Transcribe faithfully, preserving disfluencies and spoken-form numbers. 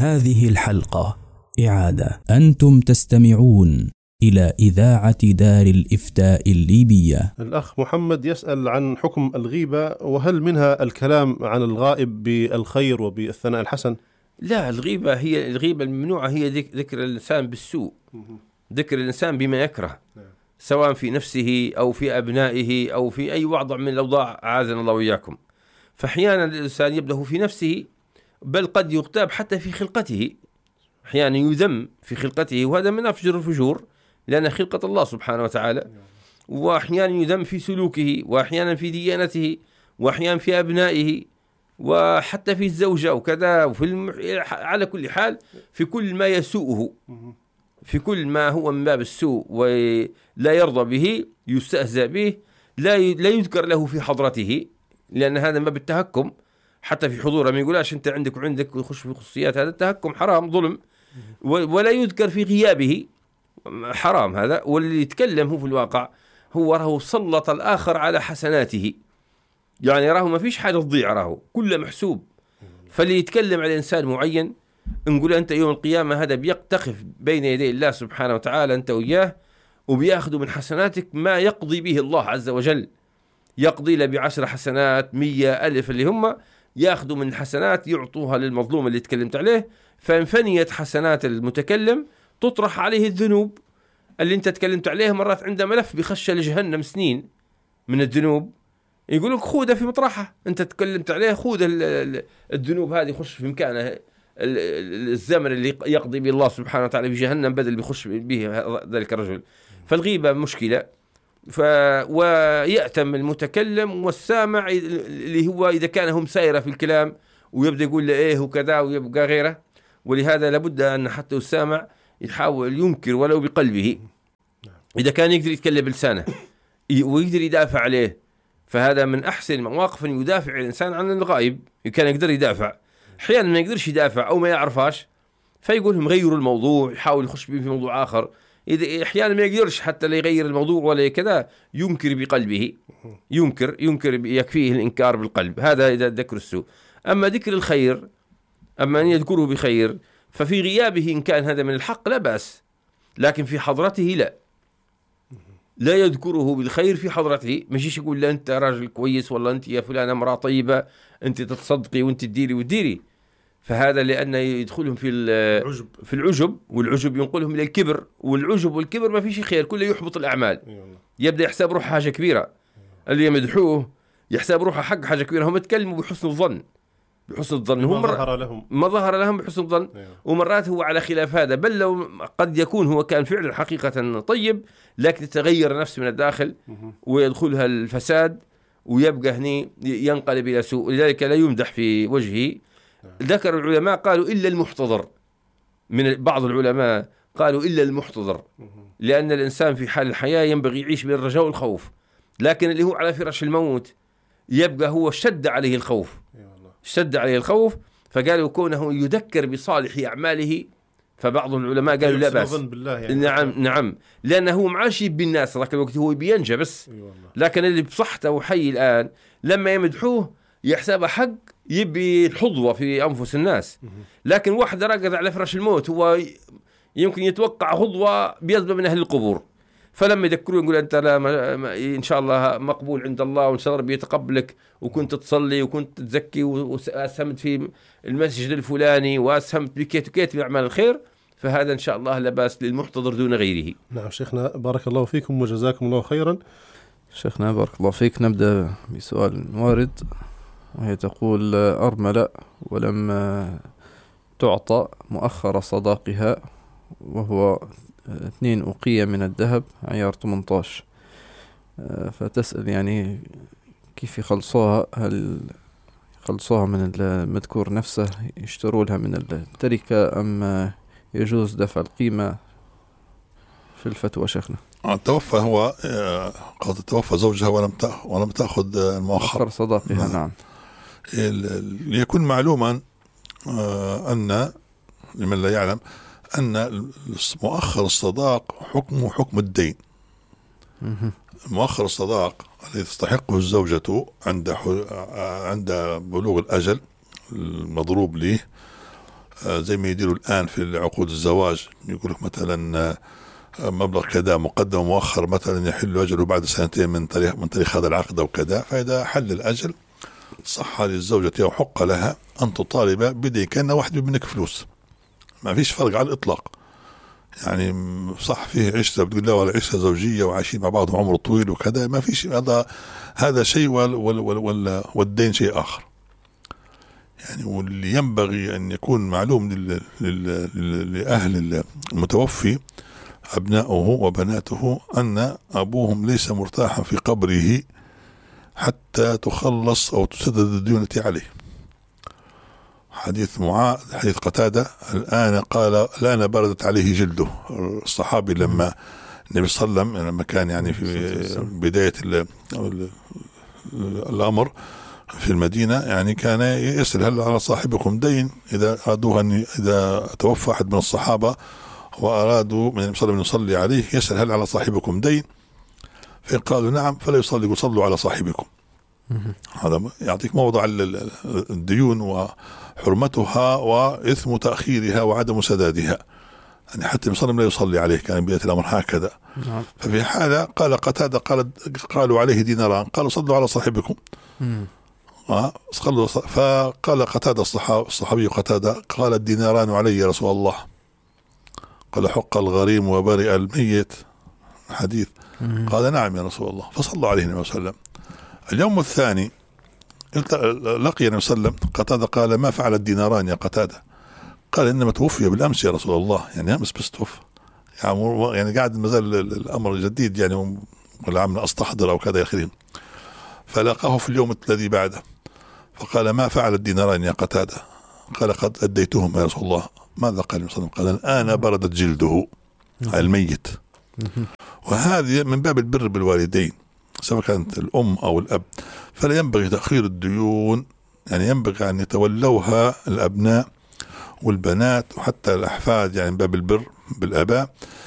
هذه الحلقة إعادة. أنتم تستمعون إلى إذاعة دار الإفتاء الليبية. الأخ محمد يسأل عن حكم الغيبة، وهل منها الكلام عن الغائب بالخير وبالثناء الحسن؟ لا، الغيبة هي الغيبة الممنوعة هي ذكر الإنسان بالسوء، ذكر الإنسان بما يكره، سواء في نفسه أو في أبنائه أو في أي وضع من الأوضاع، أعاذنا الله وإياكم. فأحيانا الإنسان يبدأ في نفسه، بل قد يغتاب حتى في خلقته، أحيانا يذم في خلقته، وهذا من أفجر الفجور لأن خلقة الله سبحانه وتعالى. وأحيانا يذم في سلوكه، وأحيانا في ديانته، وأحيانا في أبنائه، وحتى في الزوجة وكذا، وفي الم... على كل حال في كل ما يسوءه، في كل ما هو من باب السوء ولا يرضى به، يستهزأ به، لا ي... لا يذكر له في حضرته، لأن هذا ما بالتهكم. حتى في حضوره ما يقولاش أنت عندك وعندك ويخش في خصوصيات، هذا التهكم حرام ظلم. و... ولا يذكر في غيابه، حرام هذا. واللي يتكلم هو في الواقع هو راه سلط الآخر على حسناته، يعني راه ما فيش حاجة تضيع، راه كله محسوب. فاللي يتكلم على إنسان معين نقول أنت يوم القيامة هذا بيقتقف بين يدي الله سبحانه وتعالى أنت وياه، وبيأخذ من حسناتك ما يقضي به الله عز وجل. يقضي له بعشر حسنات، مية ألف، اللي هم يأخذوا من الحسنات يعطوها للمظلوم اللي تكلمت عليه. فانفنيت حسنات المتكلم تطرح عليه الذنوب اللي انت تكلمت عليه. مرات عنده ملف بيخش لجهنم سنين من الذنوب، يقول لك خودها في مطرحها، انت تكلمت عليه خود الذنوب هذه يخش في مكانه الزمن اللي يقضي به الله سبحانه وتعالى في جهنم، بدل بيخش به ذلك الرجل. فالغيبة مشكلة. ف... ويأتم المتكلم والسامع اللي هو إذا كان هم سائرة في الكلام ويبدأ يقول له إيه وكذا ويبقى غيره. ولهذا لابد أن حتى السامع يحاول ينكر ولو بقلبه، إذا كان يقدر يتكلم بلسانه ويقدر يدافع عليه، فهذا من أحسن المواقف أن يدافع الإنسان عن الغائب. كان يقدر يدافع، أحيانا ما يقدرش يدافع أو ما يعرفاش، فيقولهم غيروا الموضوع، يحاول يخش به في موضوع آخر. إذا أحيانا ما يقدرش حتى لا يغير الموضوع ولا كذا، ينكر بقلبه، ينكر ينكر يكفيه الإنكار بالقلب. هذا إذا ذكر السوء. أما ذكر الخير، أما أن يذكره بخير، ففي غيابه إن كان هذا من الحق لا بأس، لكن في حضرته لا لا يذكره بالخير في حضرته. مشيش يقول لا أنت راجل كويس، والله أنت يا فلان امرأة طيبة، أنت تتصدقي وأنت تديري وتديري. فهذا لأنه يدخلهم في العجب، في العجب، والعجب ينقلهم إلى الكبر، والعجب والكبر ما فيش خير، كله يحبط الأعمال. يبدأ يحسب روحه حاجة كبيرة، اللي يمدحوه يحسب روحه حق حاجة كبيرة. هم يتكلموا بحسن الظن، بحسن الظن هم ما ظهر لهم ما ظهر لهم بحسن الظن. ومرات هو على خلاف هذا، بل لو قد يكون هو كان فعلا حقيقة طيب، لكن تغير نفسه من الداخل ويدخلها الفساد، ويبقى هني ينقلب إلى سوء. لذلك لا يمدح في وجهه. ذكر العلماء قالوا إلا المحتضر، من بعض العلماء قالوا إلا المحتضر، لأن الإنسان في حال الحياة ينبغي يعيش بين الرجاء والخوف، لكن اللي هو على فراش الموت يبقى هو شد عليه الخوف، شد عليه الخوف. فقالوا كونه يذكر بصالح أعماله، فبعض العلماء قالوا لا بأس. يعني نعم نعم، لأنه هو معاشي بالناس ذاك الوقت، هو بينجى بس، لكن اللي بصحته وحي الآن لما يمدحوه يحسب حق، يبي الحظوة في أنفس الناس. لكن واحد رقد على فراش الموت هو يمكن يتوقع حظوة بيطلب من أهل القبور، فلما يذكروه يقول أنت لا ما ما إن شاء الله مقبول عند الله، وإن شاء الله ربي يتقبلك، وكنت تصلي وكنت تزكي وأسهمت في المسجد الفلاني وأسهمت بكيت وكيت من أعمال الخير، فهذا إن شاء الله لا بأس للمحتضر دون غيره. نعم شيخنا، بارك الله فيكم وجزاكم الله خيرا. شيخنا بارك الله فيك، نبدأ بسؤال وارد، وهي تقول: أرملة ولم تعطى مؤخر صداقها، وهو اثنين أوقية من الذهب عيار ثمانية عشر، فتسأل يعني كيف يخلصوها؟ هل يخلصوها من المذكور نفسه، يشتروا لها من التركة، أم يجوز دفع القيمة في الفتوى شيخنا؟ توفى هو قد توفى زوجها ولم ولم تأخذ المؤخر صداقها. نعم. ليكون معلوما أن لمن لا يعلم أن مؤخر الصداق حكمه حكم الدين. مؤخر الصداق الذي تستحقه الزوجة عند عند بلوغ الأجل المضروب له زي ما يديروا الآن في عقود الزواج، يقول لك مثلا مبلغ كذا مقدم ومؤخر مثلا يحل أجله بعد سنتين من تاريخ من تاريخ هذا العقد أو كذا. فإذا حل الأجل صح للزوجة أو حق لها أن تطالب بدين كأنه واحد منك فلوس، ما فيش فرق على الإطلاق. يعني صح فيه عشرة بتقول لا ولا عشرة زوجية وعايشين مع بعض عمر طويل وكذا، ما فيش، هذا هذا شيء وال وال وال والدين شيء آخر. يعني واللي ينبغي أن يكون معلوم لأهل المتوفي أبناؤه وبناته أن أبوهم ليس مرتاحا في قبره حتى تخلص أو تسدد الديونة عليه. حديث معاذ حديث قتادة الآن قال الآن بردت عليه جلده. الصحابي لما النبي صلى الله عليه وسلم لما كان يعني في بداية الأمر في المدينة يعني كان يسأل هل على صاحبكم دين إذا أرادوه أن إذا توفى أحد من الصحابة وأرادوا من النبي صلى الله عليه وسلم يصلي عليه يسأل هل على صاحبكم دين، فإن قالوا نعم فلا يصلي وصلوا على صاحبكم. هذا يعطيك موضع الديون وحرمتها وإثم تأخيرها وعدم سدادها. يعني حتى النبي صلى الله عليه وسلم لا يصلي عليه، كان بداية الأمر هكذا. ففي حالة قال قتادة قال قالوا عليه ديناران، قالوا صلوا على صاحبكم. فقال قتادة الصحابي قتادة قال الديناران علي يا رسول الله، قال حق الغريم وبرئ الميت حديث. قال نعم يا رسول الله، فصلى عليه النبي صلى الله عليه وسلم. اليوم الثاني لقي النبي صلى الله عليه وسلم قتادة قال ما فعل الديناران يا قتادة؟ قال إنما توفي بالأمس يا رسول الله، يعني أمس بس توفى، يعني, يعني قاعد مازال الأمر جديد يعني ولا عمل أستحضر أو كذا آخرين. فلقاه في اليوم الذي بعده فقال ما فعل الديناران يا قتادة؟ قال قد أديتهم يا رسول الله. ماذا قال النبي صلى الله عليه وسلم؟ قال الآن بردت جلده الميت. وهذه من باب البر بالوالدين سواء كانت الأم أو الأب، فلا ينبغي تأخير الديون، يعني ينبغي أن يتولوها الأبناء والبنات وحتى الأحفاد، يعني من باب البر بالآباء